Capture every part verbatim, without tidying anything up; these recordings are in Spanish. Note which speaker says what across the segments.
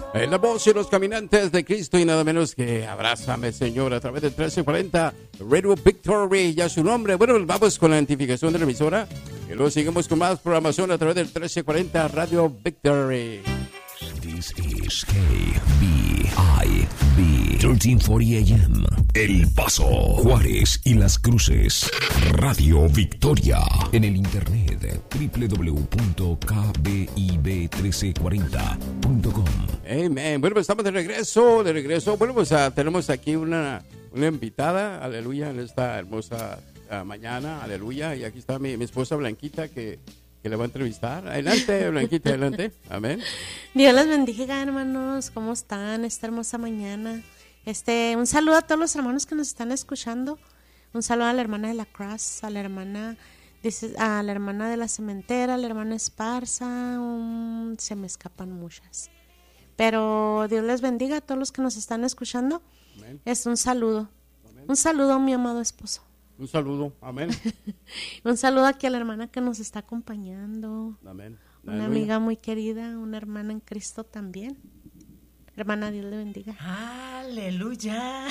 Speaker 1: En la voz de los caminantes de Cristo y nada menos que Abrázame, Señor, a través del trece cuarenta Radio Victory, ya su nombre. Bueno, vamos con la identificación de la emisora y luego seguimos con más programación a través del trece cuarenta Radio Victory.
Speaker 2: This is K B I B trece cuarenta A M El Paso, Juárez y Las Cruces. Radio Victoria. En el internet doble u doble u doble u punto k b i b trece cuarenta punto com.
Speaker 1: Amen. Bueno, pues estamos de regreso, de regreso. Bueno, pues uh, tenemos aquí una, una invitada, aleluya, en esta hermosa uh, mañana, aleluya. Y aquí está mi, mi esposa Blanquita que, que le va a entrevistar. Adelante, Blanquita, adelante. Amén.
Speaker 3: Dios les bendiga, hermanos. ¿Cómo están esta hermosa mañana? Este, un saludo a todos los hermanos que nos están escuchando. Un saludo a la hermana de la Cross, a la hermana, dice, a la hermana de la Cementera, a la hermana Esparza. Um, se me escapan muchas. Pero Dios les bendiga a todos los que nos están escuchando. Amén. Es un saludo. Amén. Un saludo, mi amado esposo.
Speaker 1: Un saludo. Amén.
Speaker 3: Un saludo aquí a la hermana que nos está acompañando.
Speaker 1: Amén.
Speaker 3: Una amiga muy querida, una hermana en Cristo también. Hermana, Dios le bendiga.
Speaker 4: Aleluya.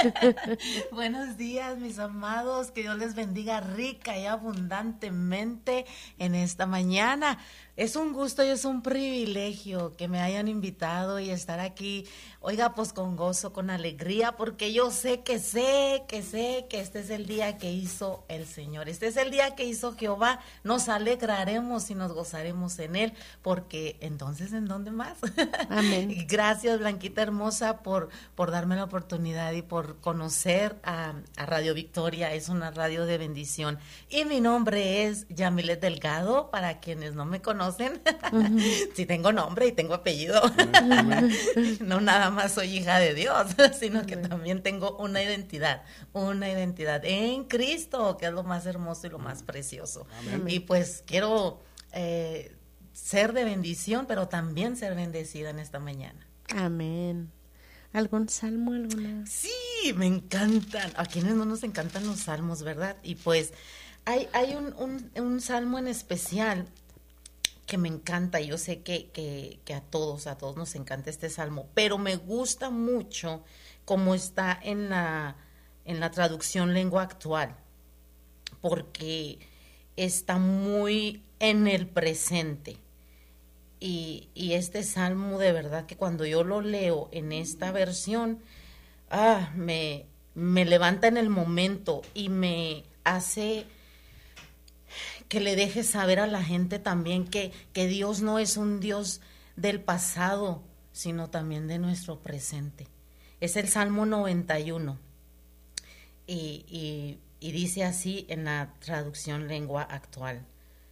Speaker 4: Buenos días, mis amados. Que Dios les bendiga rica y abundantemente en esta mañana. Es un gusto y es un privilegio que me hayan invitado y estar aquí, oiga, pues con gozo, con alegría, porque yo sé que sé, que sé que este es el día que hizo el Señor. Este es el día que hizo Jehová. Nos alegraremos y nos gozaremos en él, porque entonces, ¿en dónde más?
Speaker 3: Amén.
Speaker 4: Gracias, Blanquita hermosa, por, por darme la oportunidad y por conocer a, a Radio Victoria. Es una radio de bendición. Y mi nombre es Yamilet Delgado, para quienes no me conocen. Uh-huh. Sí tengo nombre y tengo apellido. Uh-huh. No nada más soy hija de Dios, sino que uh-huh. también tengo una identidad, una identidad en Cristo, que es lo más hermoso y lo más precioso. Amén. Y pues quiero eh, ser de bendición, pero también ser bendecida en esta mañana.
Speaker 3: Amén. ¿Algún salmo, alguna?
Speaker 4: Sí, me encantan. A quienes no nos encantan los salmos, ¿verdad? Y pues hay, hay un, un, un salmo en especial que me encanta. Yo sé que, que, que a todos, a todos nos encanta este salmo, pero me gusta mucho cómo está en la, en la traducción lengua actual, porque está muy en el presente. Y, y este salmo, de verdad que cuando yo lo leo en esta versión, ah, me, me levanta en el momento y me hace que le deje saber a la gente también que, que Dios no es un Dios del pasado, sino también de nuestro presente. Es el Salmo noventa y uno y, y, y dice así en la traducción lengua actual.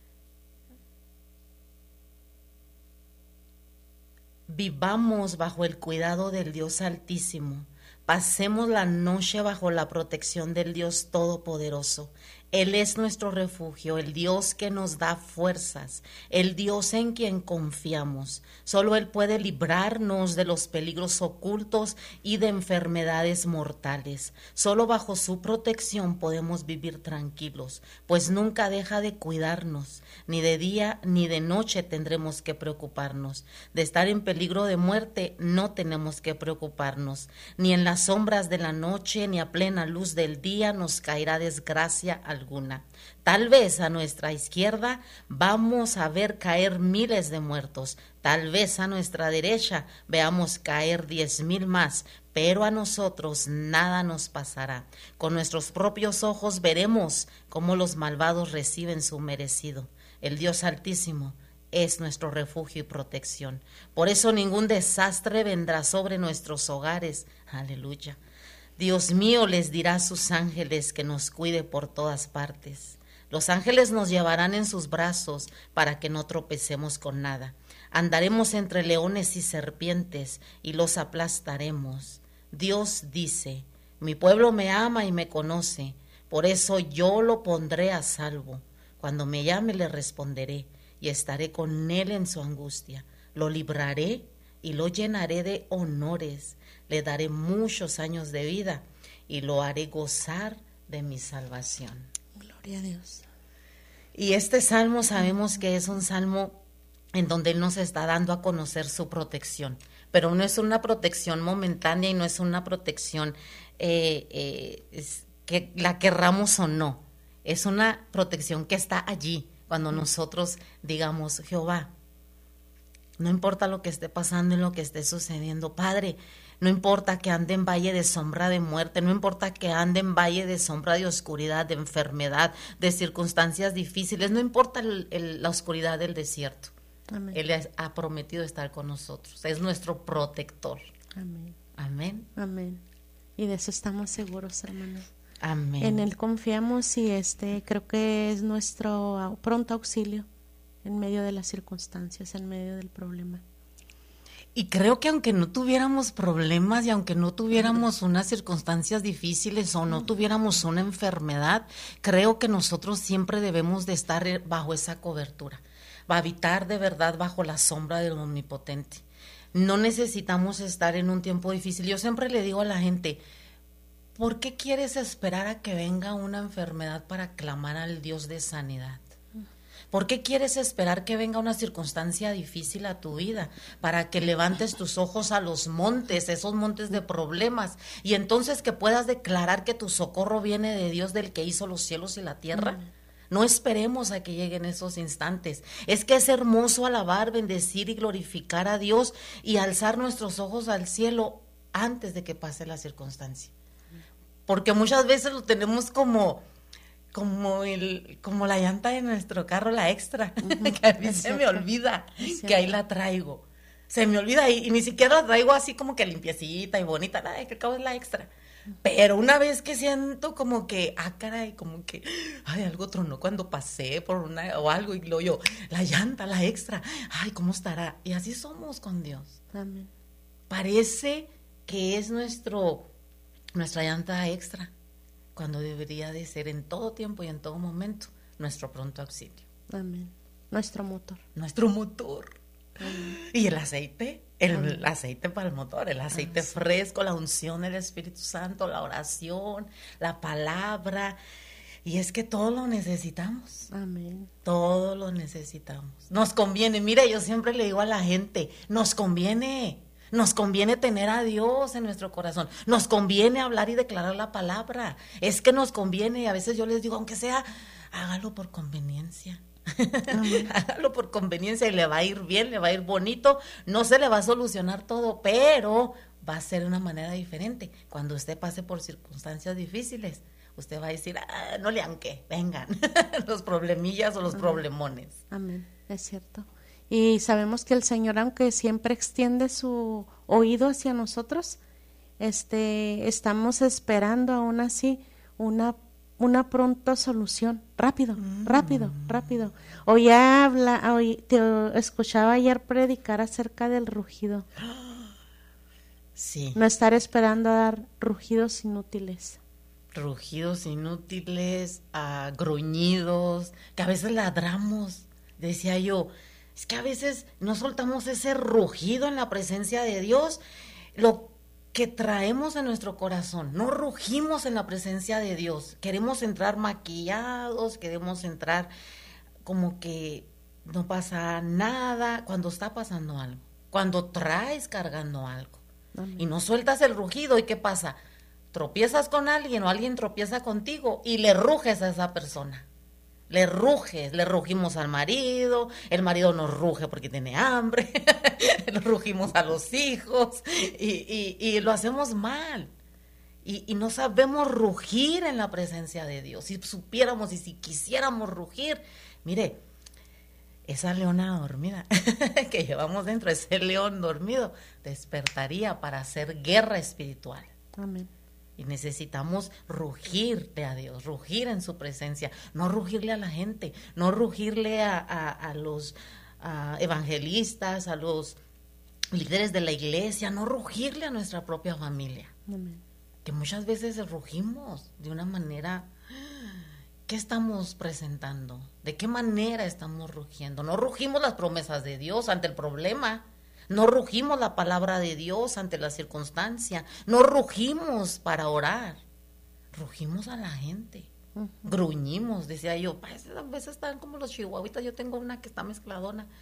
Speaker 4: Vivamos bajo el cuidado del Dios Altísimo. Pasemos la noche bajo la protección del Dios Todopoderoso. Él es nuestro refugio, el Dios que nos da fuerzas, el Dios en quien confiamos. Solo Él puede librarnos de los peligros ocultos y de enfermedades mortales. Solo bajo su protección podemos vivir tranquilos, pues nunca deja de cuidarnos. Ni de día ni de noche tendremos que preocuparnos. De estar en peligro de muerte no tenemos que preocuparnos. Ni en las sombras de la noche ni a plena luz del día nos caerá desgracia alguna. Alguna. Tal vez a nuestra izquierda vamos a ver caer miles de muertos, tal vez a nuestra derecha veamos caer diez mil más, pero a nosotros nada nos pasará. Con nuestros propios ojos veremos cómo los malvados reciben su merecido. El Dios Altísimo es nuestro refugio y protección. Por eso ningún desastre vendrá sobre nuestros hogares. Aleluya. Dios mío les dirá a sus ángeles que nos cuide por todas partes. Los ángeles nos llevarán en sus brazos para que no tropecemos con nada. Andaremos entre leones y serpientes y los aplastaremos. Dios dice, mi pueblo me ama y me conoce, por eso yo lo pondré a salvo. Cuando me llame le responderé y estaré con él en su angustia. Lo libraré y lo llenaré de honores. Le daré muchos años de vida y lo haré gozar de mi salvación.
Speaker 3: Gloria a Dios.
Speaker 4: Y este salmo sabemos que es un salmo en donde Él nos está dando a conocer su protección. Pero no es una protección momentánea y no es una protección eh, eh, es que la querramos o no. Es una protección que está allí cuando nosotros digamos, Jehová, no importa lo que esté pasando y lo que esté sucediendo, Padre, no importa que ande en valle de sombra de muerte, no importa que ande en valle de sombra de oscuridad, de enfermedad, de circunstancias difíciles, no importa el, el, la oscuridad del desierto. Amén. Él es, ha prometido estar con nosotros, es nuestro protector.
Speaker 3: Amén.
Speaker 4: Amén.
Speaker 3: Amén. Y de eso estamos seguros, hermanos.
Speaker 4: Amén.
Speaker 3: En Él confiamos y este creo que es nuestro pronto auxilio en medio de las circunstancias, en medio del problema.
Speaker 4: Y creo que aunque no tuviéramos problemas y aunque no tuviéramos unas circunstancias difíciles o no tuviéramos una enfermedad, creo que nosotros siempre debemos de estar bajo esa cobertura, va a habitar de verdad bajo la sombra del Omnipotente. No necesitamos estar en un tiempo difícil. Yo siempre le digo a la gente, ¿por qué quieres esperar a que venga una enfermedad para clamar al Dios de sanidad? ¿Por qué quieres esperar que venga una circunstancia difícil a tu vida para que levantes tus ojos a los montes, esos montes de problemas, y entonces que puedas declarar que tu socorro viene de Dios, del que hizo los cielos y la tierra? Mm. No esperemos a que lleguen esos instantes. Es que es hermoso alabar, bendecir y glorificar a Dios y alzar nuestros ojos al cielo antes de que pase la circunstancia. Porque muchas veces lo tenemos como... como el como la llanta de nuestro carro, la extra, uh-huh. que a mí se me olvida que ahí la traigo. Se me olvida y, y ni siquiera la traigo así como que limpiecita y bonita, nada, que acabo es la extra. Pero una vez que siento como que, ah, caray, como que, ay, algo tronó cuando pasé por una, o algo, y luego yo, la llanta, la extra, ay, ¿cómo estará? Y así somos con Dios.
Speaker 3: Amén.
Speaker 4: Parece que es nuestro, nuestra llanta extra, cuando debería de ser en todo tiempo y en todo momento nuestro pronto auxilio.
Speaker 3: Amén. Nuestro motor.
Speaker 4: Nuestro motor. Amén. Y el aceite, el Amén. aceite para el motor, el aceite ah, sí. fresco, la unción del Espíritu Santo, la oración, la palabra. Y es que todo lo necesitamos.
Speaker 3: Amén.
Speaker 4: Todo lo necesitamos. Nos conviene, mire, yo siempre le digo a la gente, nos conviene. Nos conviene tener a Dios en nuestro corazón. Nos conviene hablar y declarar la palabra. Es que nos conviene. Y a veces yo les digo, aunque sea, hágalo por conveniencia. Hágalo por conveniencia y le va a ir bien, le va a ir bonito. No se le va a solucionar todo, pero va a ser de una manera diferente. Cuando usted pase por circunstancias difíciles, usted va a decir, ah, no le anque, vengan los problemillas o los Amén. problemones.
Speaker 3: Amén, es cierto. Y sabemos que el Señor, aunque siempre extiende su oído hacia nosotros, este, estamos esperando aún así una, una pronta solución. Rápido, mm. rápido, rápido. Hoy habla, hoy te escuchaba ayer predicar acerca del rugido.
Speaker 4: Sí.
Speaker 3: No estar esperando a dar rugidos inútiles.
Speaker 4: Rugidos inútiles, uh, gruñidos, que a veces ladramos. Decía yo, es que a veces no soltamos ese rugido en la presencia de Dios, lo que traemos en nuestro corazón, no rugimos en la presencia de Dios, queremos entrar maquillados, queremos entrar como que no pasa nada, cuando está pasando algo, cuando traes cargando algo, Amén. Y no sueltas el rugido, ¿y qué pasa? Tropiezas con alguien o alguien tropieza contigo y le ruges a esa persona. Le ruges, le rugimos al marido, el marido nos ruge porque tiene hambre, le rugimos a los hijos y, y, y lo hacemos mal. Y, y no sabemos rugir en la presencia de Dios. Si supiéramos y si quisiéramos rugir, mire, esa leona dormida que llevamos dentro, ese león dormido, despertaría para hacer guerra espiritual.
Speaker 3: Amén.
Speaker 4: Y necesitamos rugirle a Dios, rugir en su presencia, no rugirle a la gente, no rugirle a, a, a los a evangelistas, a los líderes de la iglesia, no rugirle a nuestra propia familia.
Speaker 3: Amén.
Speaker 4: Que muchas veces rugimos de una manera, ¿qué estamos presentando? ¿De qué manera estamos rugiendo? No rugimos las promesas de Dios ante el problema. No rugimos la palabra de Dios ante la circunstancia. No rugimos para orar. Rugimos a la gente. Uh-huh. Gruñimos, decía yo. A veces están como los chihuahuitas. Yo tengo una que está mezcladona.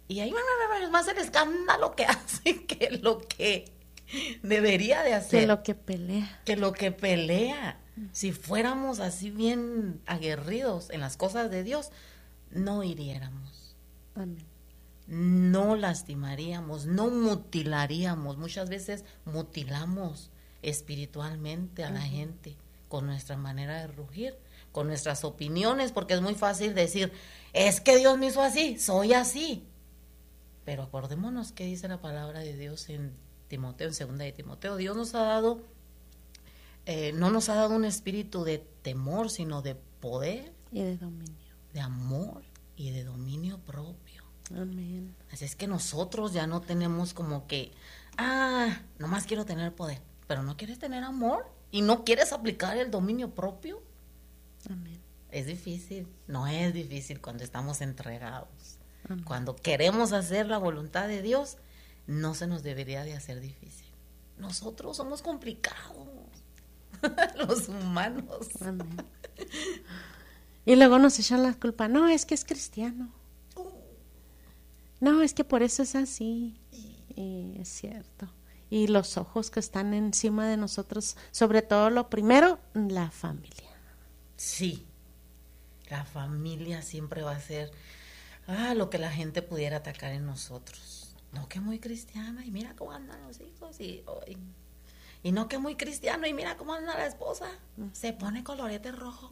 Speaker 4: Y ahí es más el escándalo que hace que lo que debería de hacer.
Speaker 3: Que lo que pelea.
Speaker 4: Que lo que pelea. Si fuéramos así bien aguerridos en las cosas de Dios, no hiriéramos.
Speaker 3: Amén.
Speaker 4: No lastimaríamos, no mutilaríamos. Muchas veces mutilamos espiritualmente a la uh-huh. gente con nuestra manera de rugir, con nuestras opiniones, porque es muy fácil decir, es que Dios me hizo así, soy así. Pero acordémonos que dice la palabra de Dios en Timoteo, en segunda de Timoteo. Dios nos ha dado, eh, no nos ha dado un espíritu de temor, sino de poder
Speaker 3: y de dominio,
Speaker 4: de amor y de dominio propio.
Speaker 3: Amén.
Speaker 4: Así es que nosotros ya no tenemos como que, ah, nomás quiero tener poder, pero no quieres tener amor y no quieres aplicar el dominio propio.
Speaker 3: Amén.
Speaker 4: Es difícil, no es difícil cuando estamos entregados.
Speaker 3: Amén.
Speaker 4: Cuando queremos hacer la voluntad de Dios, no se nos debería de hacer difícil. Nosotros somos complicados, los humanos.
Speaker 3: Amén. Y luego nos echan la culpa, no, es que es cristiano. No, es que por eso es así. Y es cierto. Y los ojos que están encima de nosotros, sobre todo lo primero, la familia.
Speaker 4: Sí, la familia siempre va a ser ah, lo que la gente pudiera atacar en nosotros. No que muy cristiana y mira cómo andan los hijos y, y, y no que muy cristiano y mira cómo anda la esposa. Se pone colorete rojo.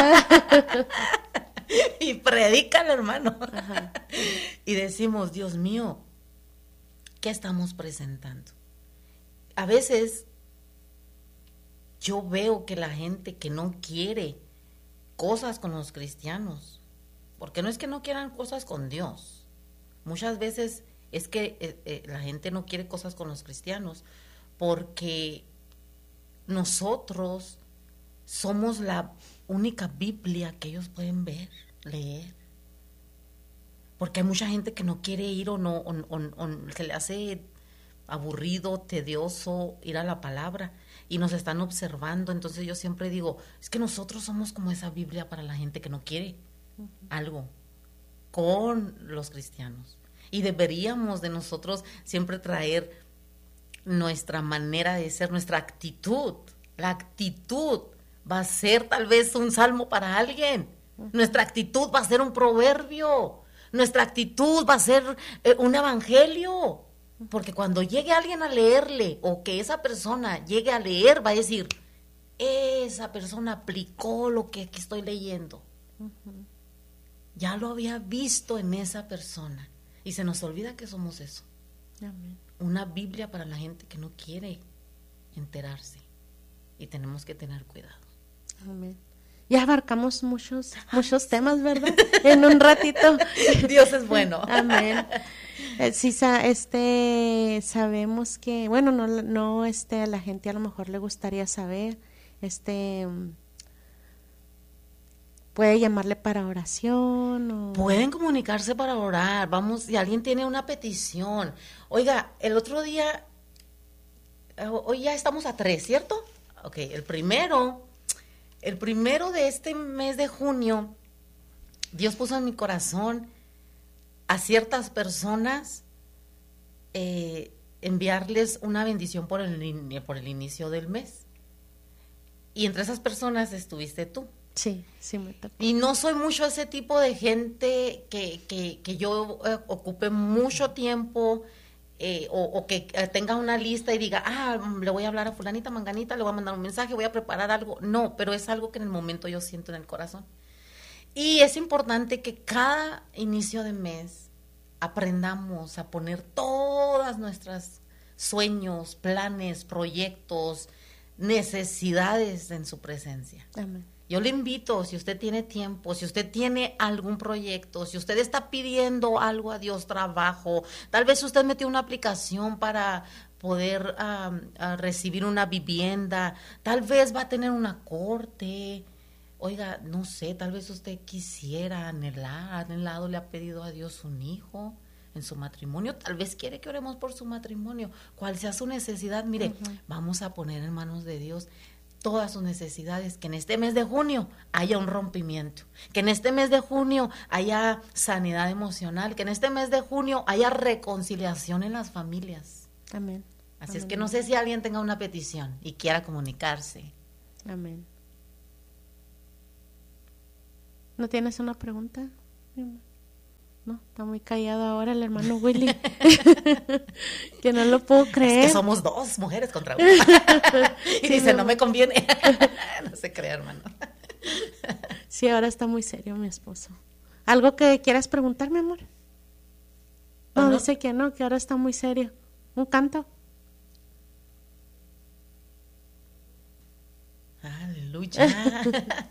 Speaker 4: Y predica el hermano. Ajá. Y decimos, Dios mío, ¿qué estamos presentando? A veces yo veo que la gente que no quiere cosas con los cristianos, porque no es que no quieran cosas con Dios, muchas veces es que eh, eh, la gente no quiere cosas con los cristianos porque nosotros somos la única Biblia que ellos pueden ver, leer. Porque hay mucha gente que no quiere ir o no, o, o, o se le hace aburrido, tedioso ir a la palabra y nos están observando. Entonces yo siempre digo, es que nosotros somos como esa Biblia para la gente que no quiere uh-huh. algo con los cristianos. Y deberíamos de nosotros siempre traer nuestra manera de ser, nuestra actitud. La actitud va a ser tal vez un salmo para alguien. Nuestra actitud va a ser un proverbio. Nuestra actitud va a ser eh, un evangelio. Porque cuando llegue alguien a leerle o que esa persona llegue a leer, va a decir, esa persona aplicó lo que aquí estoy leyendo. Uh-huh. Ya lo había visto en esa persona. Y se nos olvida que somos eso.
Speaker 3: Amén.
Speaker 4: Una Biblia para la gente que no quiere enterarse. Y tenemos que tener cuidado.
Speaker 3: Amén. Ya abarcamos muchos, muchos temas, ¿verdad? En un ratito.
Speaker 4: Dios es bueno.
Speaker 3: Amén. Eh, sí, este, sabemos que, bueno, no, no, este, a la gente a lo mejor le gustaría saber, este, puede llamarle para oración o...
Speaker 4: Pueden comunicarse para orar. Vamos, si alguien tiene una petición. Oiga, el otro día, hoy ya estamos a tres, ¿cierto? Ok, el primero, el primero de este mes de junio, Dios puso en mi corazón a ciertas personas eh, enviarles una bendición por el, por el inicio del mes. Y entre esas personas estuviste tú.
Speaker 3: Sí, sí me tocó.
Speaker 4: Y no soy mucho ese tipo de gente que, que, que yo eh, ocupe mucho tiempo eh, o, o que eh, tenga una lista y diga, ah, le voy a hablar a fulanita, manganita, le voy a mandar un mensaje, voy a preparar algo. No, pero es algo que en el momento yo siento en el corazón. Y es importante que cada inicio de mes aprendamos a poner todas nuestras sueños, planes, proyectos, necesidades en su presencia.
Speaker 3: Amén.
Speaker 4: Yo le invito, si usted tiene tiempo, si usted tiene algún proyecto, si usted está pidiendo algo a Dios, trabajo, tal vez usted metió una aplicación para poder um, uh, recibir una vivienda, tal vez va a tener una corte, oiga, no sé, tal vez usted quisiera anhelar, anhelado, le ha pedido a Dios un hijo en su matrimonio, tal vez quiere que oremos por su matrimonio, cual sea su necesidad, mire, uh-huh. vamos a poner en manos de Dios. todas sus necesidades, que en este mes de junio haya un rompimiento, que en este mes de junio haya sanidad emocional, que en este mes de junio haya reconciliación en las familias.
Speaker 3: Amén.
Speaker 4: Así
Speaker 3: Amén.
Speaker 4: es que no sé si alguien tenga una petición y quiera comunicarse.
Speaker 3: Amén. ¿No tienes una pregunta? No, está muy callado ahora el hermano Willy. Que no lo puedo creer.
Speaker 4: Es que somos dos mujeres contra una. Y
Speaker 3: Sí,
Speaker 4: dice,
Speaker 3: mi
Speaker 4: no me
Speaker 3: amor.
Speaker 4: conviene. No se crea, hermano.
Speaker 3: Sí, ahora está muy serio mi esposo. ¿Algo que quieras preguntar, mi amor? No,
Speaker 4: ¿O no?
Speaker 3: dice que no, que ahora está muy serio. ¿Un canto?
Speaker 4: Aleluya.